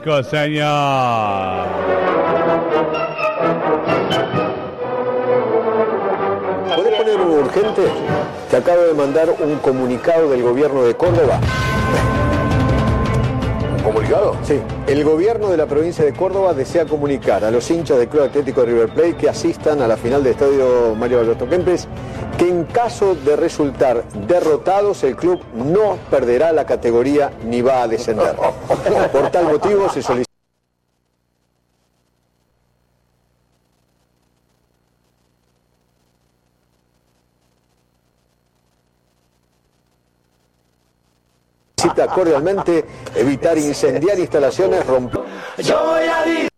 Señor. ¿Podés poner un urgente? Te acabo de mandar un comunicado del gobierno de Córdoba. ¿Comunicado? Sí. El gobierno de la provincia de Córdoba desea comunicar a los hinchas del Club Atlético de River Plate que asistan a la final del estadio Mario Alberto Kempes que en caso de resultar derrotados el club no perderá la categoría ni va a descender. Por tal motivo se solicita cordialmente evitar incendiar instalaciones, romper.